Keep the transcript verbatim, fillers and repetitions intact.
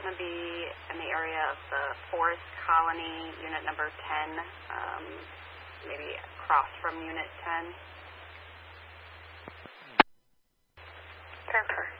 going to be in the area of the Forest Colony, unit number ten, um, maybe across from unit ten. Transfer.